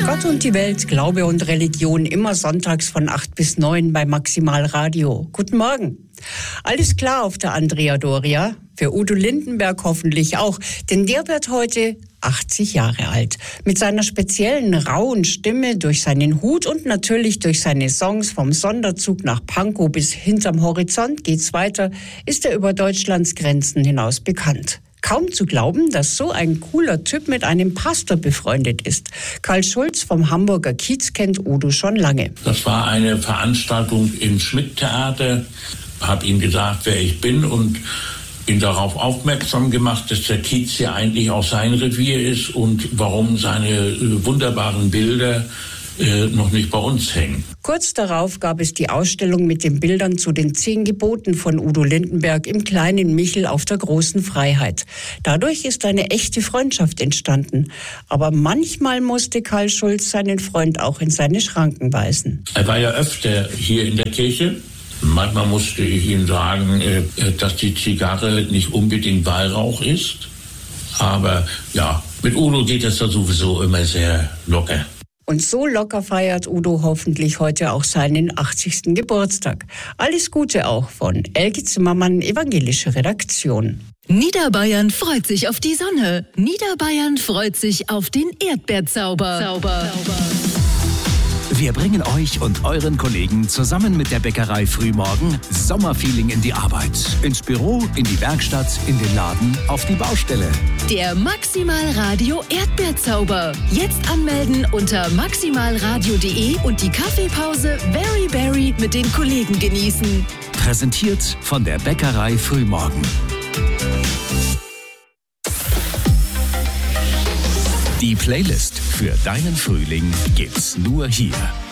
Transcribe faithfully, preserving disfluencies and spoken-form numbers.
Gott und die Welt, Glaube und Religion, immer sonntags von acht bis neun bei Maximal Radio. Guten Morgen. Alles klar auf der Andrea Doria? Für Udo Lindenberg hoffentlich auch, denn der wird heute achtzig Jahre alt. Mit seiner speziellen, rauen Stimme, durch seinen Hut und natürlich durch seine Songs vom Sonderzug nach Pankow bis hinterm Horizont geht's weiter, ist er über Deutschlands Grenzen hinaus bekannt. Kaum zu glauben, dass so ein cooler Typ mit einem Pastor befreundet ist. Karl Schulz vom Hamburger Kiez kennt Udo schon lange. Das war eine Veranstaltung im Schmidt-Theater. Habe ihm gesagt, wer ich bin und bin darauf aufmerksam gemacht, dass der Kiez ja eigentlich auch sein Revier ist und warum seine äh, wunderbaren Bilder äh, noch nicht bei uns hängen. Kurz darauf gab es die Ausstellung mit den Bildern zu den zehn Geboten von Udo Lindenberg im kleinen Michel auf der Großen Freiheit. Dadurch ist eine echte Freundschaft entstanden. Aber manchmal musste Karl Schulz seinen Freund auch in seine Schranken weisen. Er war ja öfter hier in der Kirche. Manchmal musste ich ihm sagen, dass die Zigarre nicht unbedingt Weihrauch ist. Aber ja, mit Udo geht es da sowieso immer sehr locker. Und so locker feiert Udo hoffentlich heute auch seinen achtzigsten Geburtstag. Alles Gute auch von Elke Zimmermann, evangelische Redaktion. Niederbayern freut sich auf die Sonne. Niederbayern freut sich auf den Erdbeerzauber. Zauber. Wir bringen euch und euren Kollegen zusammen mit der Bäckerei Frühmorgen Sommerfeeling in die Arbeit. Ins Büro, in die Werkstatt, in den Laden, auf die Baustelle. Der Maximal Radio Erdbeerzauber. Jetzt anmelden unter maximalradio punkt de und die Kaffeepause Very Berry mit den Kollegen genießen. Präsentiert von der Bäckerei Frühmorgen. Die Playlist für deinen Frühling gibt's nur hier.